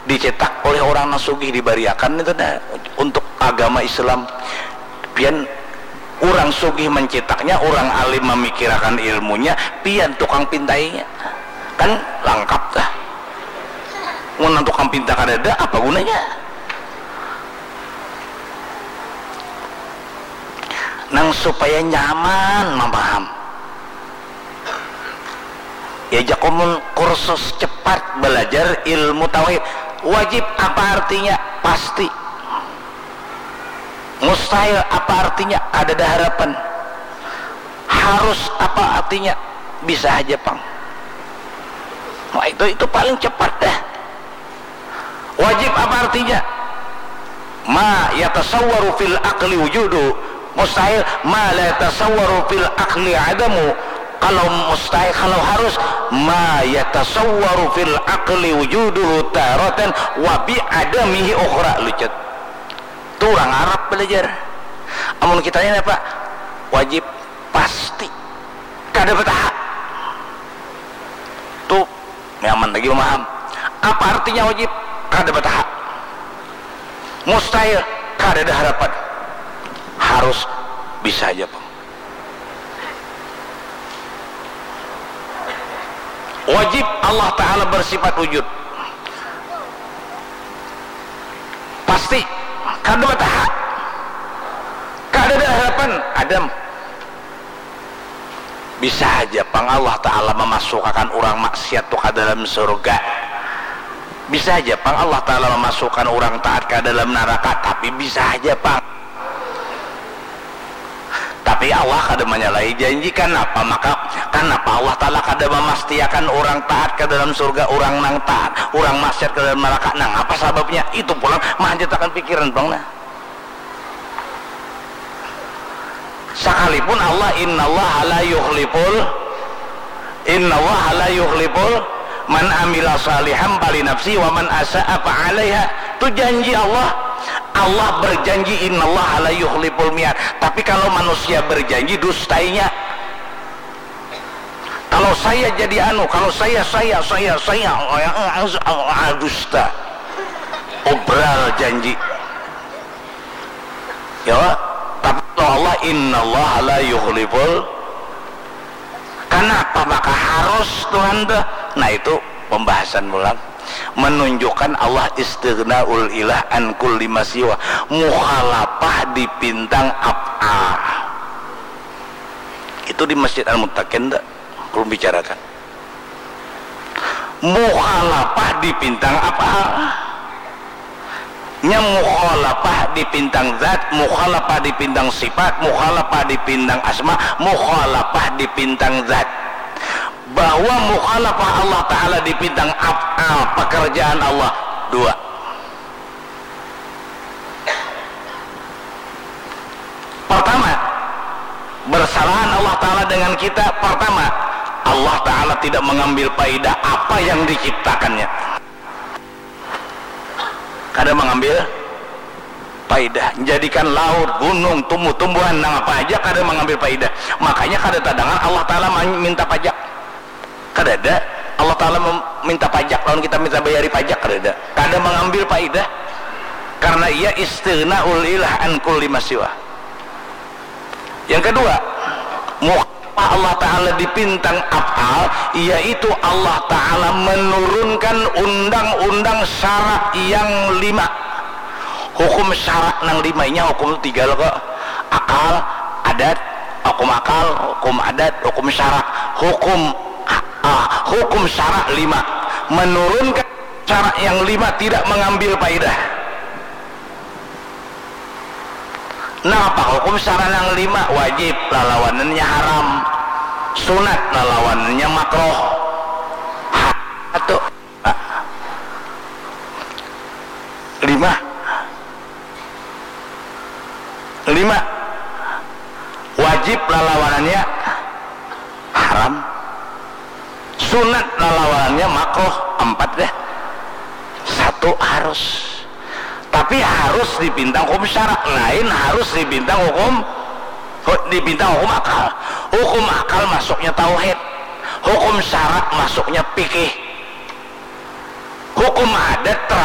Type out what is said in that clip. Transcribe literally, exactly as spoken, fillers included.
dicetak oleh orang nasugih dibariakan itu dah untuk agama Islam. Pian orang sugih mencetaknya, orang alim memikirkan ilmunya, pian tukang pintainya kan lengkap dah. Mun tukang pinta kadada apa gunanya? Nang supaya nyaman memaham ya jakumun kursus cepat belajar ilmu tauhid. Wajib apa artinya? Pasti. Mustahil apa artinya? Ada dah harapan. Harus apa artinya? Bisa aja pang. Nah, itu itu paling cepat dah. Wajib apa artinya? Ma yatasawwaru fil aqli wujudu. Mustahil ma la yatasawwaru fil aqli adamu. Kalau mustahil, kalau harus ma yatasawwaru fil aqli wujuduhu taratan wa bi adamihi ukhra. Lucut itu orang Arab belajar. Amun kita ini apa? Wajib pasti kada betah tuh nyaman lagi memaham apa artinya wajib kada betah. Mustahil kada ada harapan. Harus bisa aja Bang. Wajib Allah Ta'ala bersifat wujud pasti kada betah, kada ada harapan. Adam bisa aja pang Allah Ta'ala memasukkan orang maksiat tuh ke dalam surga, bisa aja pang Allah Ta'ala memasukkan orang taat ke dalam neraka, tapi bisa aja pang. Tapi Allah kada menyalahi janji. Kenapa? Maka kenapa Allah Ta'ala kada memastikan orang taat ke dalam surga, orang nang taat, orang maksiat ke dalam neraka? Nang apa sebabnya? Itu pulang manjatakan pikiran bang nah. Sekalipun Allah innallaha la yukhliful innallaha la yukhliful man amila salihan bali nafsi wa man asa'a fa 'alaiha. Itu janji Allah. Allah berjanji innallaha la yukhliful mi'ad. Tapi kalau manusia berjanji dustainya. Kalau saya jadi anu, kalau saya saya saya saya dusta. Obral janji. Ya, tapi Allah innallaha la yukhliful. Kenapa maka harus Tuhan tuh? Nah itu pembahasan ulang menunjukkan Allah istighna'ul ilah an kulli masiwa, mukhalafah di bintang af'al. Itu di Masjid Al-Muttaqin enggak belum bicarakan mukhalafah di bintang af'al. Nya mukhalafah di bintang zat, mukhalafah di bintang sifat, mukhalafah di bintang asma, mukhalafah di bintang zat. Bahwa mukhalafah Allah Ta'ala di bintang af'al, pekerjaan Allah dua. Pertama, bersalahan Allah Ta'ala dengan kita. Pertama, Allah Ta'ala tidak mengambil faidah apa yang diciptakannya. Kada mengambil faidah, jadikan laut, gunung, tumbuh-tumbuhan, nang apa aja kada mengambil faidah. Makanya kada tadangan Allah Ta'ala minta pajak. Kada ada Allah Ta'ala meminta pajak lawan kita minta bayari pajak, kada ada. Kada mengambil faidah karena ia istighna'ul ilah an kulli masiwa. Yang kedua, mukhalafah Allah Ta'ala di bintang af'al, yaitu Allah Ta'ala menurunkan undang-undang syarak yang lima. Hukum syarak nang limanya hukum tiga loh kok. Akal, adat, hukum akal, hukum adat, hukum syarak. Hukum Ah, hukum syarak lima, menurunkan syarak yang lima tidak mengambil faidah. Nah apa hukum syarak yang lima? Wajib lalawanannya haram, sunat lalawanannya makroh. Atau ah, lima lima wajib lalawanannya haram, sunat lawanannya makruh. Empat deh. Satu harus, tapi harus di bintang hukum syarak, lain harus di bintang hukum di bintang hukum akal. Hukum akal masuknya tauhid, hukum syarak masuknya fikih, hukum adat